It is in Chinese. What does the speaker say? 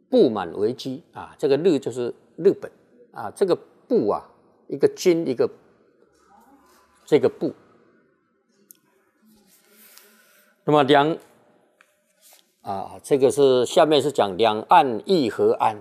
不满为基啊，这个日就是日本啊，这个不啊，一个君一个这个不。那么这个是下面是讲两岸议和安